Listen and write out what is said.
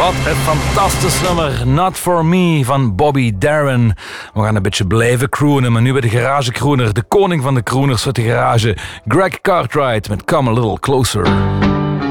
Wat een fantastisch nummer. Not For Me van Bobby Darin. We gaan een beetje blijven croonen, maar nu bij de garage crooner. De koning van de crooners uit de garage. Greg Cartwright met Come A Little Closer.